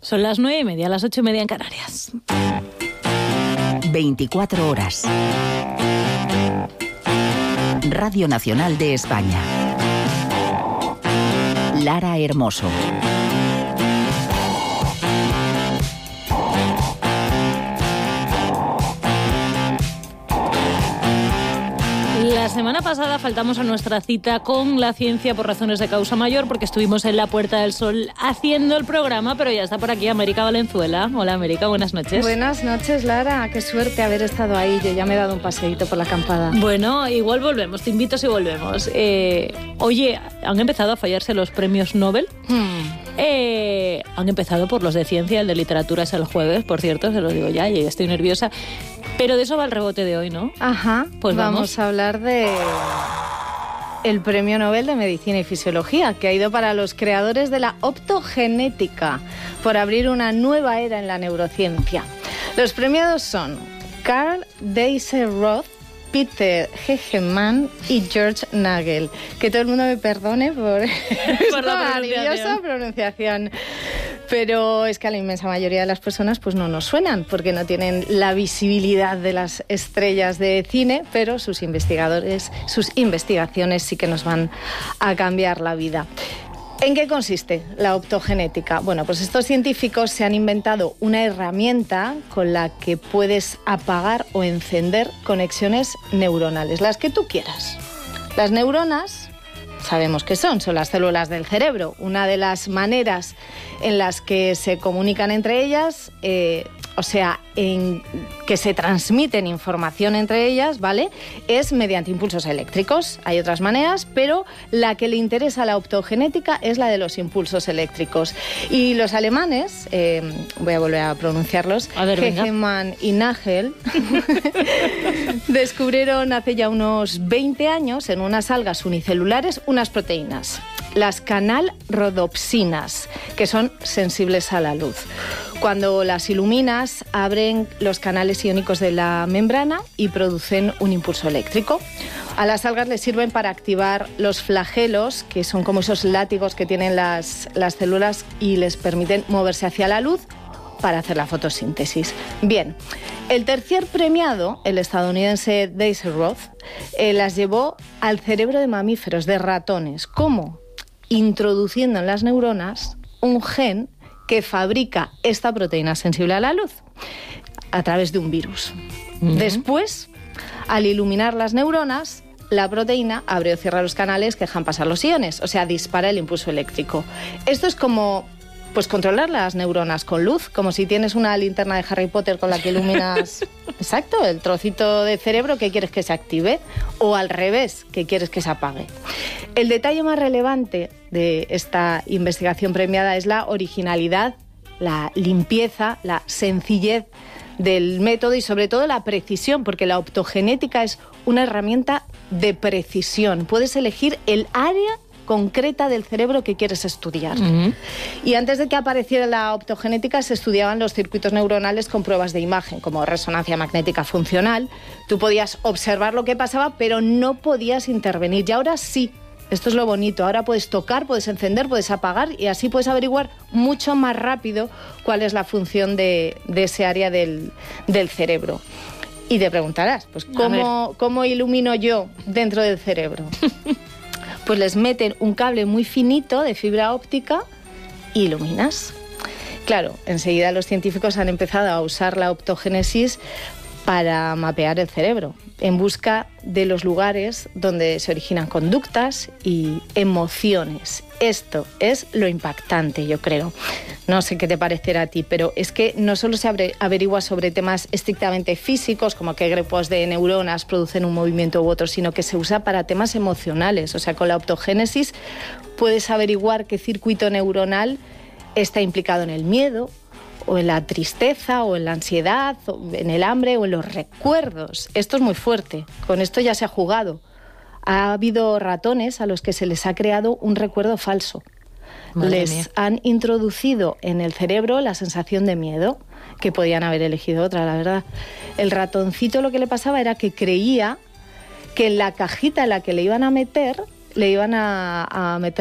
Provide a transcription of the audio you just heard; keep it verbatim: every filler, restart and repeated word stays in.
Son las nueve y media, las ocho y media en Canarias. veinticuatro horas. Radio Nacional de España. Lara Hermoso. La semana pasada faltamos a nuestra cita con la ciencia por razones de causa mayor porque estuvimos en la Puerta del Sol haciendo el programa, pero ya está por aquí América Valenzuela. Hola América, buenas noches. Buenas noches Lara, qué suerte haber estado ahí, yo ya me he dado un paseíto por la acampada. Bueno, igual volvemos, te invito si volvemos. Eh, oye, ¿han empezado a fallarse los premios Nobel? Hmm. Eh, han empezado por los de ciencia, el de literatura es el jueves, por cierto, se lo digo ya, y estoy nerviosa. Pero de eso va el rebote de hoy, ¿no? Ajá, pues vamos. vamos a hablar de el Premio Nobel de Medicina y Fisiología, que ha ido para los creadores de la optogenética, por abrir una nueva era en la neurociencia. Los premiados son Carl Diesel-Roth, Peter Hegemann y George Nagel. Que todo el mundo me perdone por, por la maravillosa pronunciación. Pero es que a la inmensa mayoría de las personas pues no nos suenan, porque no tienen la visibilidad de las estrellas de cine, pero sus investigadores, sus investigaciones sí que nos van a cambiar la vida. ¿En qué consiste la optogenética? Bueno, pues estos científicos se han inventado una herramienta con la que puedes apagar o encender conexiones neuronales, las que tú quieras. Las neuronas, sabemos qué son, son las células del cerebro. Una de las maneras en las que se comunican entre ellas, eh, o sea, en que se transmiten información entre ellas, ¿vale?, es mediante impulsos eléctricos. Hay otras maneras, pero la que le interesa a la optogenética es la de los impulsos eléctricos. Y los alemanes, eh, voy a volver a pronunciarlos, a ver, Hegemann y Nagel, descubrieron hace ya unos veinte años en unas algas unicelulares unas proteínas, las canal-rodopsinas, que son sensibles a la luz. Cuando las iluminas, abren los canales iónicos de la membrana y producen un impulso eléctrico. A las algas les sirven para activar los flagelos, que son como esos látigos que tienen las, las células y les permiten moverse hacia la luz para hacer la fotosíntesis. Bien, el tercer premiado, el estadounidense Diesel-Roth, eh, las llevó al cerebro de mamíferos, de ratones. ¿Cómo? Introduciendo en las neuronas un gen que fabrica esta proteína sensible a la luz a través de un virus. Uh-huh. Después, al iluminar las neuronas, la proteína abre o cierra los canales que dejan pasar los iones, o sea, dispara el impulso eléctrico. Esto es como pues controlar las neuronas con luz, como si tienes una linterna de Harry Potter con la que iluminas exacto, el trocito de cerebro que quieres que se active, o al revés, que quieres que se apague. El detalle más relevante de esta investigación premiada es la originalidad, la limpieza, la sencillez del método y sobre todo la precisión, porque la optogenética es una herramienta de precisión. Puedes elegir el área concreta del cerebro que quieres estudiar. Uh-huh. Y antes de que apareciera la optogenética se estudiaban los circuitos neuronales con pruebas de imagen, como resonancia magnética funcional. Tú podías observar lo que pasaba, pero no podías intervenir. Y ahora sí, esto es lo bonito, ahora puedes tocar, puedes encender, puedes apagar y así puedes averiguar mucho más rápido cuál es la función de, de ese área del, del cerebro. Y te preguntarás, pues ¿cómo, ¿cómo ilumino yo dentro del cerebro? Pues les meten un cable muy finito de fibra óptica y iluminas. Claro, enseguida los científicos han empezado a usar la optogénesis para mapear el cerebro, en busca de los lugares donde se originan conductas y emociones. Esto es lo impactante, yo creo. No sé qué te parecerá a ti, pero es que no solo se averigua sobre temas estrictamente físicos, como qué grupos de neuronas producen un movimiento u otro, sino que se usa para temas emocionales. O sea, con la optogénesis puedes averiguar qué circuito neuronal está implicado en el miedo, o en la tristeza, o en la ansiedad, o en el hambre, o en los recuerdos. Esto es muy fuerte. Con esto ya se ha jugado. Ha habido ratones a los que se les ha creado un recuerdo falso. Madre les mía. Han introducido en el cerebro la sensación de miedo, que podían haber elegido otra, la verdad. El ratoncito lo que le pasaba era que creía que en la cajita en la que le iban a meter, le iban a, a meter